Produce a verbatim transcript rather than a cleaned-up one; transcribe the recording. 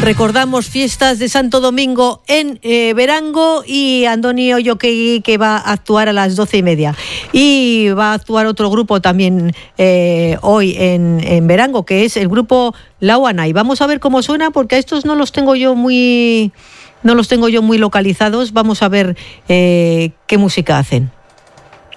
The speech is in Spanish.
Recordamos fiestas de Santo Domingo en eh, Verango y Andoni Oyoquegui, que va a actuar a las doce y media. Y va a actuar otro grupo también eh, hoy en, en Verango, que es el grupo Lauanay. Vamos a ver cómo suena, porque a estos no los tengo yo muy, no los tengo yo muy localizados. Vamos a ver eh, qué música hacen.